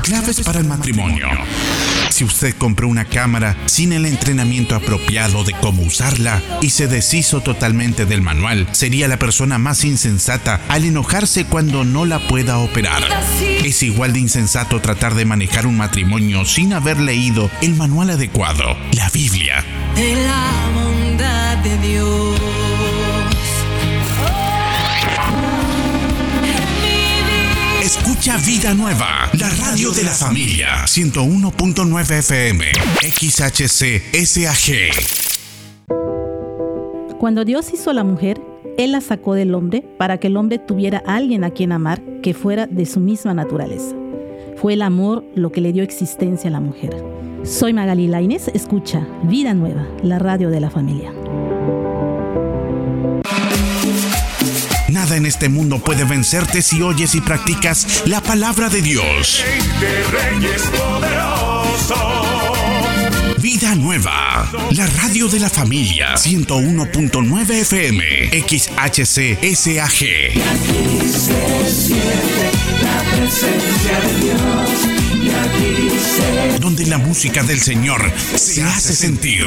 Claves para el matrimonio. Si usted compró una cámara sin el entrenamiento apropiado de cómo usarla y se deshizo totalmente del manual, sería la persona más insensata al enojarse cuando no la pueda operar. Es igual de insensato tratar de manejar un matrimonio sin haber leído el manual adecuado, la Biblia. De la bondad de Dios. Escucha Vida Nueva, la radio de la familia. 101.9 FM, XHC SAG. Cuando Dios hizo a la mujer, Él la sacó del hombre para que el hombre tuviera a alguien a quien amar que fuera de su misma naturaleza. Fue el amor lo que le dio existencia a la mujer. Soy Magali Lainez, escucha Vida Nueva, la radio de la familia. Nada en este mundo puede vencerte si oyes y practicas la palabra de Dios. De Reyes poderoso. Vida Nueva, la radio de la familia. 101.9 FM, XHC SAG. Y aquí se siente la presencia de Dios. Y aquí se... Donde la música del Señor se hace sentir.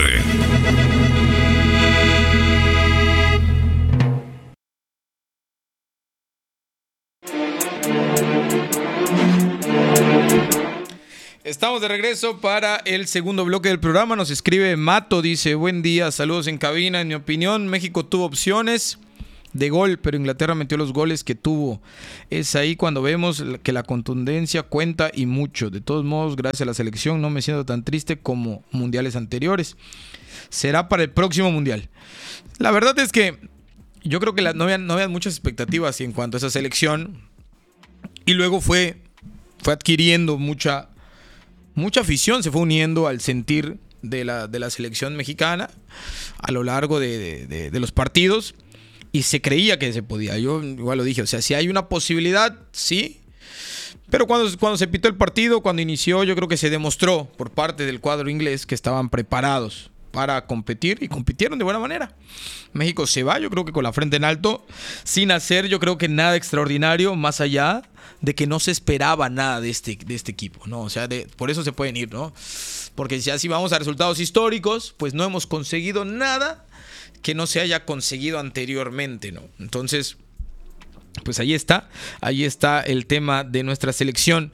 Estamos de regreso para el segundo bloque del programa. Nos escribe Mato, dice: buen día, saludos en cabina. En mi opinión, México tuvo opciones de gol, pero Inglaterra metió los goles que tuvo. Es ahí cuando vemos que la contundencia cuenta y mucho. De todos modos, gracias a la selección, no me siento tan triste como mundiales anteriores. Será para el próximo mundial. La verdad es que yo creo que no había muchas expectativas en cuanto a esa selección. Y luego fue adquiriendo mucha afición, se fue uniendo al sentir de la selección mexicana a lo largo de los partidos, y se creía que se podía. Yo igual lo dije, o sea, si hay una posibilidad, sí, pero cuando se pitó el partido, cuando inició, yo creo que se demostró por parte del cuadro inglés que estaban preparados para competir, y compitieron de buena manera. México se va, yo creo que con la frente en alto, sin hacer, yo creo que nada extraordinario, más allá de que no se esperaba nada de este equipo, ¿no? O sea, por eso se pueden ir, ¿no? Porque si así vamos a resultados históricos, pues no hemos conseguido nada que no se haya conseguido anteriormente, ¿no? Entonces, pues ahí está el tema de nuestra selección.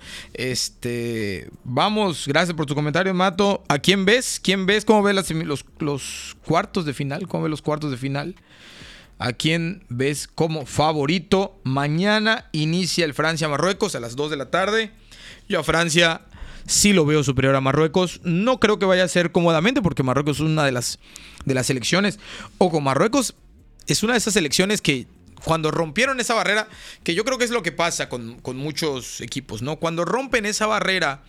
Vamos, gracias por tu comentario, Mato. ¿A quién ves? ¿Cómo ves los cuartos de final? ¿Cómo ves los cuartos de final? ¿A quién ves como favorito? Mañana inicia el Francia-Marruecos a las 2 de la tarde. Yo a Francia sí lo veo superior a Marruecos. No creo que vaya a ser cómodamente, porque Marruecos es una de las selecciones. Ojo, Marruecos es una de esas selecciones que cuando rompieron esa barrera, que yo creo que es lo que pasa con muchos equipos, ¿no? Cuando rompen esa barrera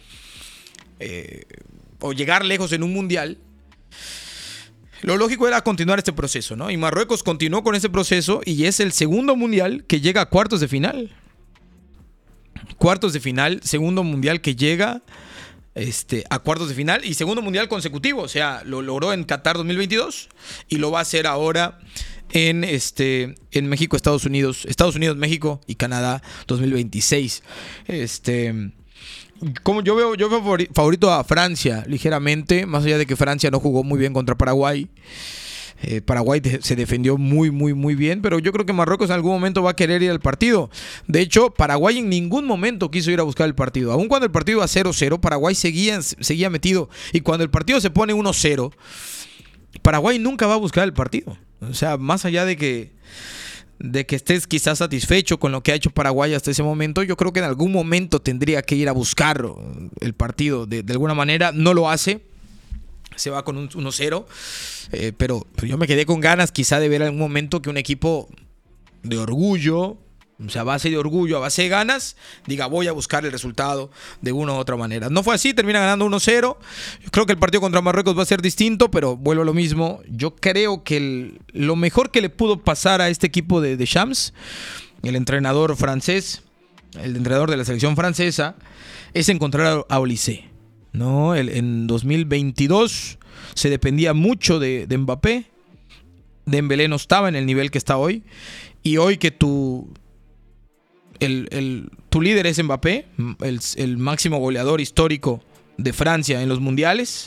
o llegar lejos en un mundial, lo lógico era continuar este proceso, ¿no? Y Marruecos continuó con ese proceso y es el segundo mundial que llega a cuartos de final. Cuartos de final, segundo mundial que llega a cuartos de final y segundo mundial consecutivo. O sea, lo logró en Qatar 2022 y lo va a hacer ahora en México, Estados Unidos, México y Canadá 2026. Como yo veo favorito a Francia ligeramente, más allá de que Francia no jugó muy bien contra Paraguay. Paraguay se defendió muy, muy, muy bien, pero yo creo que Marruecos en algún momento va a querer ir al partido. De hecho, Paraguay en ningún momento quiso ir a buscar el partido. Aun cuando el partido iba 0-0, Paraguay seguía metido. Y cuando el partido se pone 1-0, Paraguay nunca va a buscar el partido. O sea, más allá de que estés quizás satisfecho con lo que ha hecho Paraguay hasta ese momento, yo creo que en algún momento tendría que ir a buscar el partido de alguna manera. No lo hace, se va con un 1-0, pero yo me quedé con ganas quizá de ver en algún momento que un equipo de orgullo, o sea, a base de orgullo, a base de ganas, diga, voy a buscar el resultado de una u otra manera. No fue así, termina ganando 1-0. Yo creo que el partido contra Marruecos va a ser distinto, pero vuelvo a lo mismo. Yo creo que lo mejor que le pudo pasar a este equipo de Deschamps, el entrenador francés, el entrenador de la selección francesa, es encontrar a Olise, ¿no? En 2022 se dependía mucho de Mbappé. Dembélé no estaba en el nivel que está hoy. Y hoy que tu Tu líder es Mbappé, el máximo goleador histórico de Francia en los mundiales.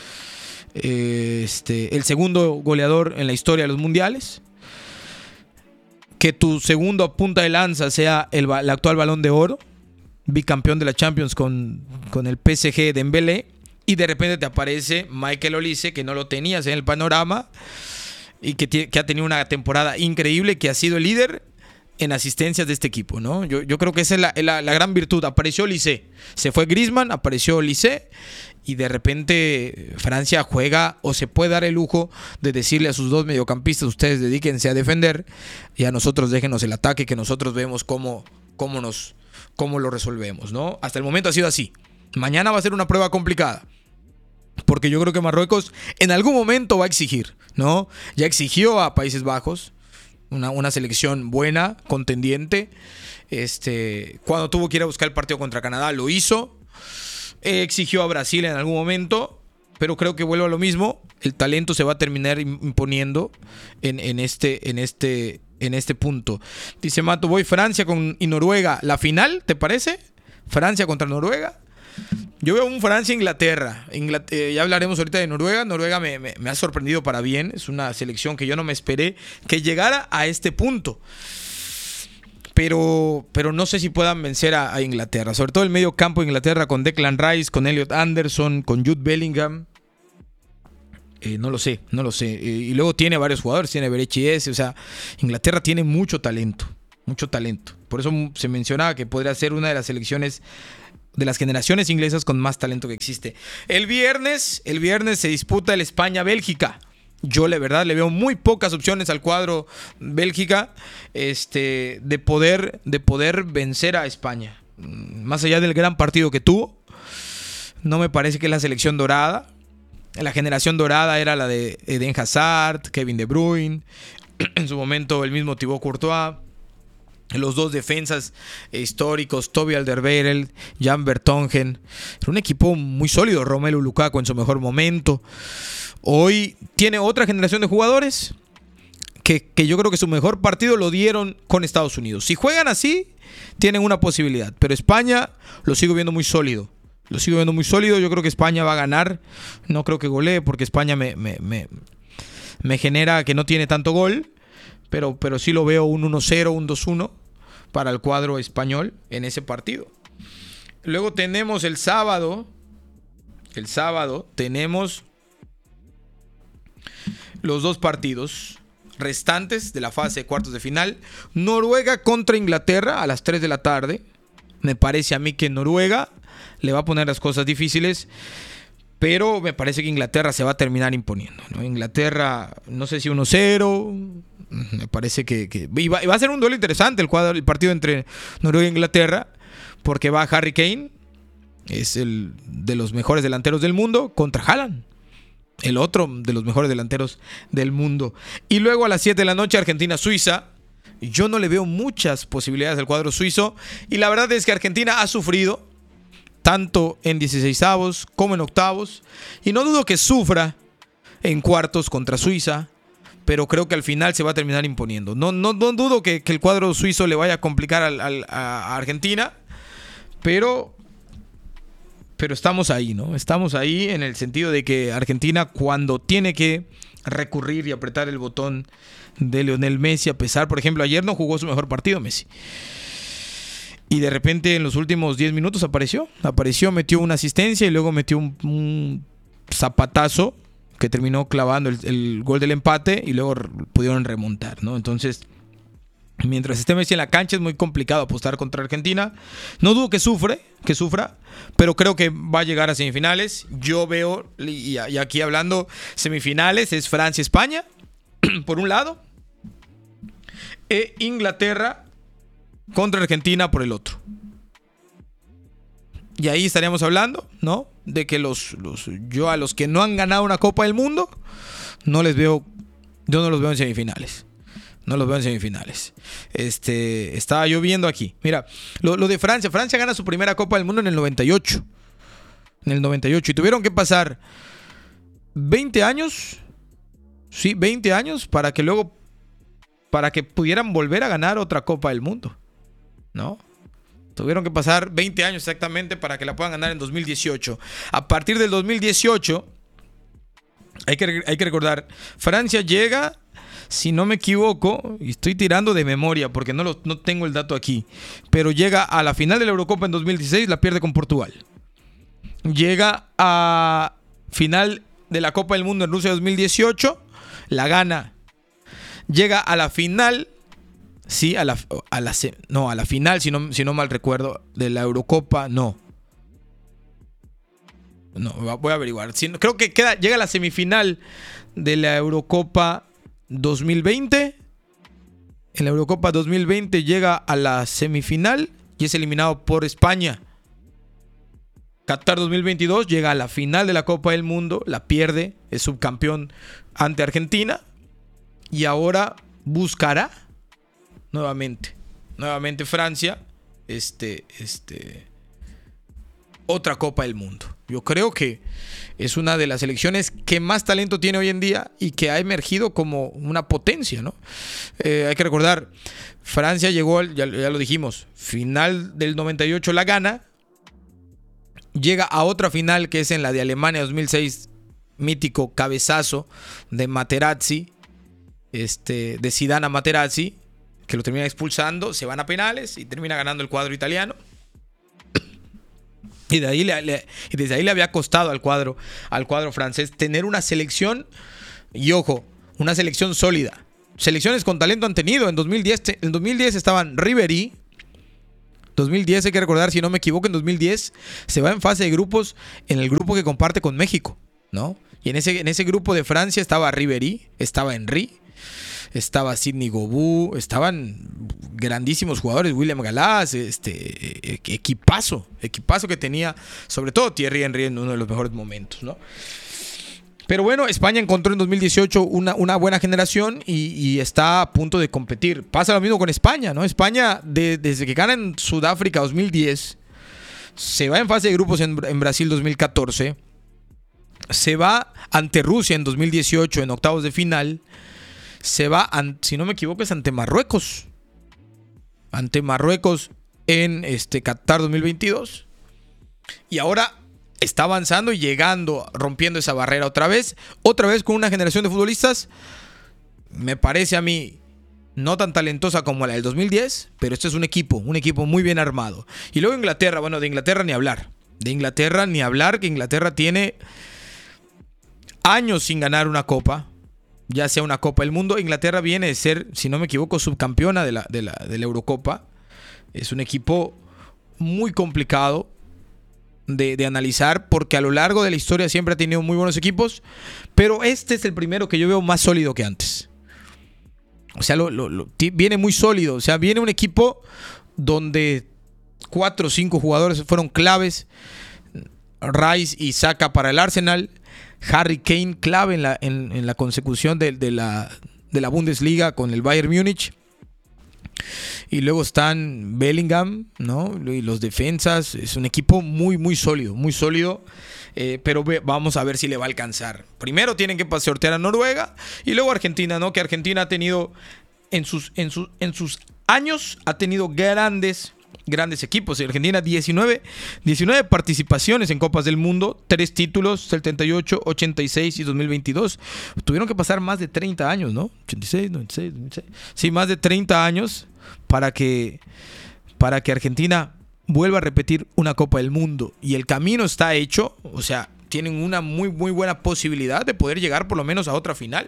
El segundo goleador en la historia de los mundiales. Que tu segundo punta de lanza sea el actual Balón de Oro, bicampeón de la Champions con el PSG de Dembélé, y de repente te aparece Michael Olise, que no lo tenías en el panorama y que ha tenido una temporada increíble, que ha sido el líder en asistencias de este equipo, ¿no? Yo creo que esa es la gran virtud. Apareció Olise, se fue Griezmann, apareció Olise, y de repente Francia juega o se puede dar el lujo de decirle a sus dos mediocampistas: ustedes dedíquense a defender y a nosotros déjenos el ataque, que nosotros vemos cómo lo resolvemos, ¿no? Hasta el momento ha sido así. Mañana va a ser una prueba complicada, porque yo creo que Marruecos en algún momento va a exigir, ¿no? Ya exigió a Países Bajos, una selección buena, contendiente. Cuando tuvo que ir a buscar el partido contra Canadá, lo hizo. Exigió a Brasil en algún momento, pero creo que vuelve a lo mismo. El talento se va a terminar imponiendo en este punto. Dice Mato, voy Francia y Noruega. ¿La final, te parece? Francia contra Noruega. Yo veo un Francia-Inglaterra. Ya hablaremos ahorita de Noruega. Noruega me ha sorprendido para bien. Es una selección que yo no me esperé que llegara a este punto. Pero no sé si puedan vencer a Inglaterra. Sobre todo el medio campo de Inglaterra, con Declan Rice, con Elliot Anderson, con Jude Bellingham. No lo sé. Y luego tiene varios jugadores. Tiene Berechi S. O sea, Inglaterra tiene mucho talento. Por eso se mencionaba que podría ser una de las selecciones, de las generaciones inglesas con más talento que existe. El viernes se disputa el España-Bélgica. Yo la verdad le veo muy pocas opciones al cuadro Bélgica de poder vencer a España. Más allá del gran partido que tuvo, no me parece que es la selección dorada. La generación dorada era la de Eden Hazard, Kevin De Bruyne, en su momento el mismo Thibaut Courtois, los dos defensas históricos, Toby Alderweireld, Jan Vertonghen. Era un equipo muy sólido. Romelu Lukaku en su mejor momento. Hoy tiene otra generación de jugadores que yo creo que su mejor partido lo dieron con Estados Unidos. Si juegan así, tienen una posibilidad. Pero España lo sigo viendo muy sólido. Yo creo que España va a ganar. No creo que golee, porque España me genera que no tiene tanto gol. Pero sí lo veo un 1-0, un 2-1 para el cuadro español en ese partido. Luego tenemos el sábado tenemos los dos partidos restantes de la fase de cuartos de final. Noruega contra Inglaterra a las 3 de la tarde. Me parece a mí que Noruega le va a poner las cosas difíciles, pero me parece que Inglaterra se va a terminar imponiendo, ¿no? Inglaterra, no sé si 1-0. Me parece que va a ser un duelo interesante el partido entre Noruega e Inglaterra, porque va Harry Kane, es el de los mejores delanteros del mundo, contra Haaland, el otro de los mejores delanteros del mundo. Y luego a las 7 de la noche, Argentina-Suiza. Yo no le veo muchas posibilidades al cuadro suizo, y la verdad es que Argentina ha sufrido tanto en 16avos como en octavos, y no dudo que sufra en cuartos contra Suiza, pero creo que al final se va a terminar imponiendo. No dudo que el cuadro suizo le vaya a complicar a Argentina, pero estamos ahí, ¿no? Estamos ahí en el sentido de que Argentina, cuando tiene que recurrir y apretar el botón de Lionel Messi, a pesar, por ejemplo, ayer no jugó su mejor partido Messi, y de repente en los últimos 10 minutos apareció, metió una asistencia y luego metió un zapatazo que terminó clavando el gol del empate, y luego pudieron remontar, ¿no? Entonces, mientras esté Messi en la cancha, es muy complicado apostar contra Argentina. No dudo que sufra, pero creo que va a llegar a semifinales. Yo veo, y aquí hablando semifinales, es Francia-España por un lado, e Inglaterra contra Argentina por el otro. Y ahí estaríamos hablando, ¿no? De que yo a los que no han ganado una Copa del Mundo, yo no los veo en semifinales. Estaba yo viendo aquí. Mira, lo de Francia. Francia gana su primera Copa del Mundo en el 98. Y tuvieron que pasar 20 años. Sí, 20 años para que pudieran volver a ganar otra Copa del Mundo, ¿no? Tuvieron que pasar 20 años exactamente para que la puedan ganar en 2018. A partir del 2018, hay que recordar, Francia llega, si no me equivoco, y estoy tirando de memoria porque no tengo el dato aquí, pero llega a la final de la Eurocopa en 2016, la pierde con Portugal. Llega a final de la Copa del Mundo en Rusia 2018, la gana. Llega a la final, sí, a la final, si no mal recuerdo, de la Eurocopa, no, voy a averiguar. Creo que llega a la semifinal de la Eurocopa 2020. En la Eurocopa 2020 llega a la semifinal y es eliminado por España. Qatar 2022 llega a la final de la Copa del Mundo, la pierde, es subcampeón ante Argentina y ahora buscará nuevamente Francia otra Copa del Mundo. Yo creo que es una de las selecciones que más talento tiene hoy en día y que ha emergido como una potencia, ¿no? Hay que recordar, Francia llegó, ya lo dijimos, final del 98 la gana, llega a otra final que es en la de Alemania 2006, mítico cabezazo de Materazzi, de Zidane a Materazzi, que lo termina expulsando, se van a penales y termina ganando el cuadro italiano. Y desde ahí le había costado al cuadro francés tener una selección, y ojo, una selección sólida. Selecciones con talento han tenido. En 2010 estaban Ribéry. 2010, hay que recordar, si no me equivoco, en 2010 se va en fase de grupos en el grupo que comparte con México, ¿no? Y en ese grupo de Francia estaba Ribéry, estaba Henry, estaba Sidney Govou, estaban grandísimos jugadores, William Gallas, equipazo que tenía, sobre todo Thierry Henry en uno de los mejores momentos, ¿no? Pero bueno, España encontró en 2018 una buena generación y está a punto de competir. Pasa lo mismo con España, ¿no? España, desde que gana en Sudáfrica 2010, se va en fase de grupos en Brasil 2014, se va ante Rusia en 2018 en octavos de final, se va, si no me equivoco, es ante Marruecos. Ante Marruecos en Qatar 2022. Y ahora está avanzando y llegando, rompiendo esa barrera otra vez con una generación de futbolistas, me parece a mí, no tan talentosa como la del 2010, pero este es un equipo muy bien armado. Y luego Inglaterra, bueno, de Inglaterra ni hablar, que Inglaterra tiene años sin ganar una copa, ya sea una Copa del Mundo. Inglaterra viene de ser, si no me equivoco, subcampeona de la Eurocopa. Es un equipo muy complicado de analizar, porque a lo largo de la historia siempre ha tenido muy buenos equipos, pero este es el primero que yo veo más sólido que antes. O sea, viene muy sólido. O sea, viene un equipo donde 4 o 5 jugadores fueron claves. Rice y Saka para el Arsenal, Harry Kane clave en la consecución de la Bundesliga con el Bayern Múnich. Y luego están Bellingham, ¿no? Y los defensas. Es un equipo muy, muy sólido. Pero vamos a ver si le va a alcanzar. Primero tienen que sortear a Noruega y luego Argentina, ¿no? Que Argentina ha tenido en sus años ha tenido grandes equipos. Argentina 19 participaciones en Copas del Mundo, 3 títulos, 78, 86 y 2022. Tuvieron que pasar más de 30 años, ¿no? 86, 96, 2006. Sí, más de 30 años para que Argentina vuelva a repetir una Copa del Mundo. Y el camino está hecho. O sea, tienen una muy, muy buena posibilidad de poder llegar por lo menos a otra final.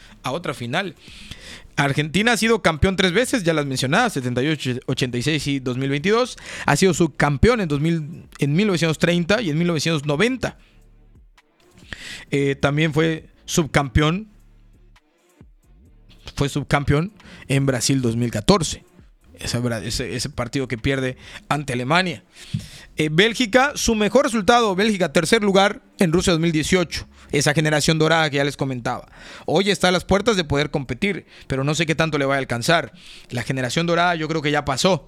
Argentina ha sido campeón 3 veces, ya las mencionadas, 78, 86 y 2022. Ha sido subcampeón en 1930 y en 1990. También fue subcampeón en Brasil 2014. Ese partido que pierde ante Alemania. Bélgica, su mejor resultado, Bélgica, tercer lugar en Rusia 2018. Esa generación dorada que ya les comentaba. Hoy está a las puertas de poder competir, pero no sé qué tanto le va a alcanzar. La generación dorada yo creo que ya pasó.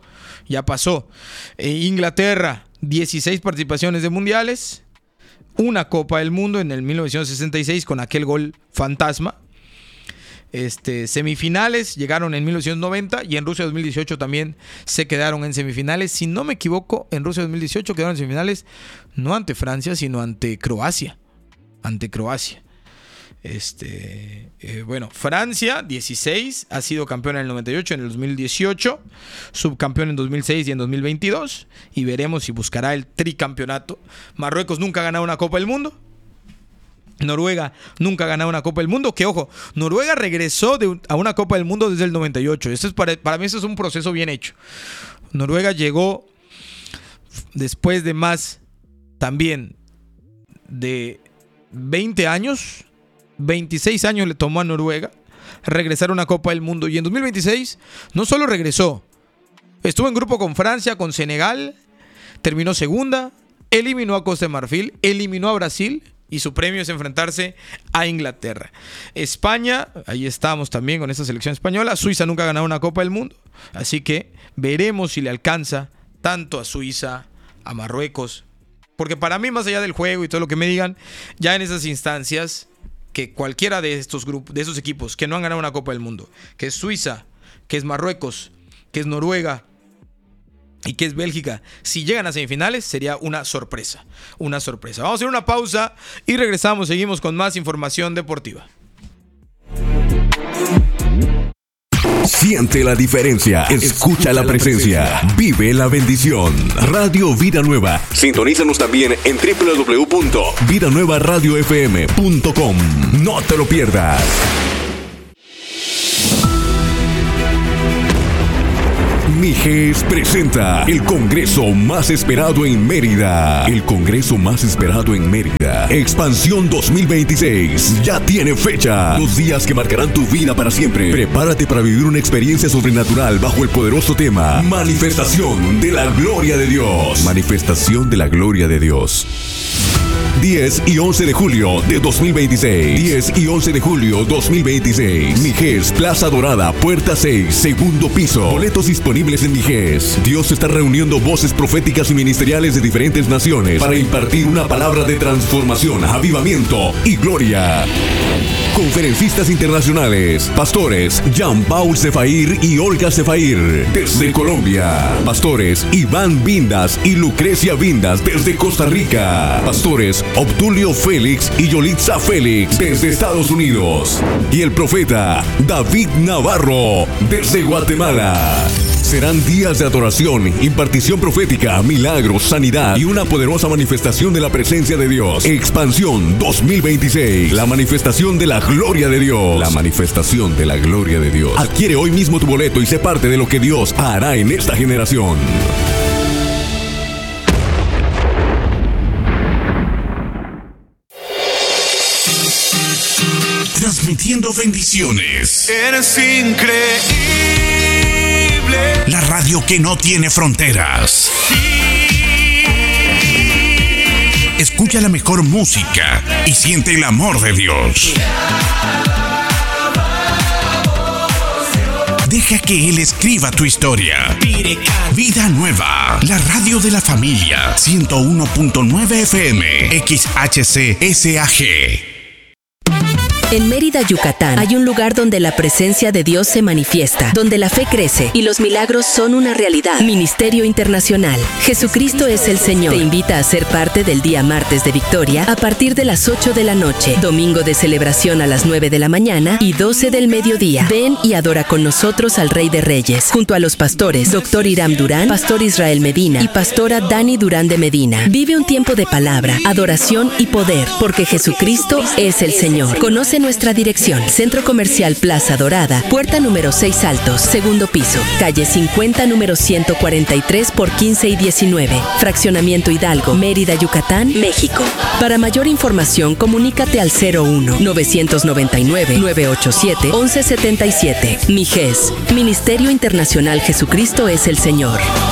Inglaterra, 16 participaciones de mundiales, una Copa del Mundo en el 1966 con aquel gol fantasma. semifinales, llegaron en 1990 y en Rusia 2018 también se quedaron en semifinales. Si no me equivoco, en Rusia 2018 quedaron en semifinales no ante Francia, sino ante Croacia. Bueno, Francia 16 ha sido campeona en el 98, en el 2018, subcampeón en 2006 y en 2022, y veremos si buscará el tricampeonato. Marruecos nunca ha ganado una Copa del Mundo. Noruega nunca ha ganado una Copa del Mundo. Que ojo, Noruega regresó a una Copa del Mundo desde el 98. Esto es para mí, esto es un proceso bien hecho. Noruega llegó después de más también de 20 años, 26 años le tomó a Noruega regresar a una Copa del Mundo. Y en 2026 no solo regresó, estuvo en grupo con Francia, con Senegal, terminó segunda, eliminó a Costa de Marfil, eliminó a Brasil. Y su premio es enfrentarse a Inglaterra. España, ahí estamos también con esta selección española. Suiza nunca ha ganado una Copa del Mundo. Así que veremos si le alcanza tanto a Suiza, a Marruecos. Porque para mí, más allá del juego y todo lo que me digan, ya en esas instancias, que cualquiera de estos grupos, de esos equipos que no han ganado una Copa del Mundo, que es Suiza, que es Marruecos, que es Noruega y que es Bélgica, si llegan a semifinales sería una sorpresa. Vamos a hacer una pausa y regresamos, seguimos con más información deportiva. Siente la diferencia, escucha la presencia, vive la bendición. Radio Vida Nueva. Sintonízanos también en www.vidanuevaradiofm.com. No te lo pierdas. Mijes presenta el congreso más esperado en Mérida. El congreso más esperado en Mérida. Expansión 2026. Ya tiene fecha. 2 días que marcarán tu vida para siempre. Prepárate para vivir una experiencia sobrenatural bajo el poderoso tema Manifestación de la Gloria de Dios. Manifestación de la Gloria de Dios. 10 y 11 de julio de 2026. 10 y 11 de julio 2026. Mijes, Plaza Dorada, puerta 6, segundo piso. Boletos disponibles en Mijes. Dios está reuniendo voces proféticas y ministeriales de diferentes naciones para impartir una palabra de transformación, avivamiento y gloria. Conferencistas internacionales. Pastores Jean-Paul Sefair y Olga Sefair desde Colombia. Pastores Iván Vindas y Lucrecia Vindas desde Costa Rica. Pastores Obdulio Félix y Yolitza Félix desde Estados Unidos. Y el profeta David Navarro desde Guatemala. Serán días de adoración, impartición profética, milagros, sanidad y una poderosa manifestación de la presencia de Dios. Expansión 2026. La manifestación de la gloria de Dios. La manifestación de la gloria de Dios. Adquiere hoy mismo tu boleto y sé parte de lo que Dios hará en esta generación. Transmitiendo bendiciones. Eres increíble. La radio que no tiene fronteras. Escucha la mejor música y siente el amor de Dios. Deja que Él escriba tu historia. Vida Nueva, la radio de la familia. 101.9 FM, XHCSAG. En Mérida, Yucatán, hay un lugar donde la presencia de Dios se manifiesta, donde la fe crece y los milagros son una realidad. Ministerio Internacional. Jesucristo es el Señor. Te invita a ser parte del día martes de Victoria a partir de las 8 de la noche, domingo de celebración a las 9 de la mañana y 12 del mediodía. Ven y adora con nosotros al Rey de Reyes, junto a los pastores Dr. Hiram Durán, Pastor Israel Medina y Pastora Dani Durán de Medina. Vive un tiempo de palabra, adoración y poder, porque Jesucristo es el Señor. Conoce nuestra dirección: Centro Comercial Plaza Dorada, puerta número 6 Altos, segundo piso, calle 50, número 143 por 15 y 19, Fraccionamiento Hidalgo, Mérida, Yucatán, México. Para mayor información, comunícate al 01-999-987-1177. Mijes, Ministerio Internacional Jesucristo es el Señor.